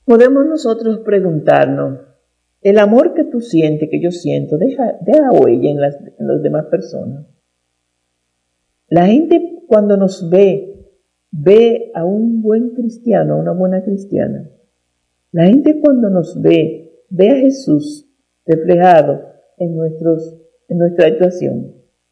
Podemos nosotros preguntarnos, ¿el amor que tú sientes, que yo siento, deja huella en las demás personas? La gente cuando nos ve a un buen cristiano, a una buena cristiana. La gente cuando nos ve a Jesús reflejado en nuestra actuación.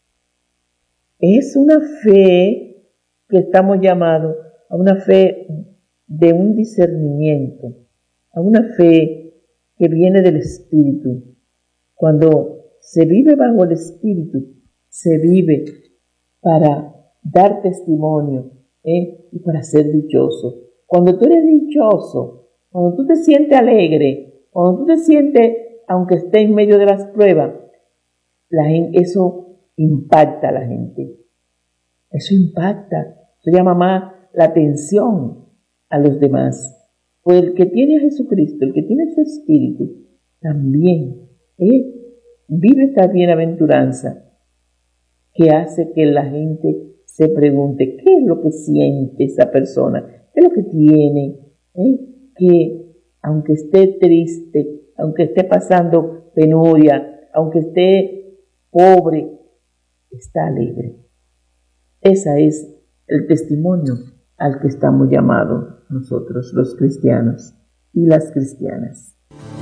Es una fe que estamos llamados a una fe de un discernimiento, a una fe que viene del Espíritu. Cuando se vive bajo el Espíritu, se vive para dar testimonio y para ser dichoso. Cuando tú eres dichoso, cuando tú te sientes alegre, cuando tú te sientes, aunque estés en medio de las pruebas, eso impacta a la gente. Eso impacta, eso llama más la atención a los demás. Pues el que tiene a Jesucristo, el que tiene su Espíritu, también vive esta bienaventuranza que hace que la gente se pregunte qué es lo que siente esa persona, qué es lo que tiene, que aunque esté triste, aunque esté pasando penuria, aunque esté pobre, está alegre. Ese es el testimonio al que estamos llamados nosotros, los cristianos y las cristianas.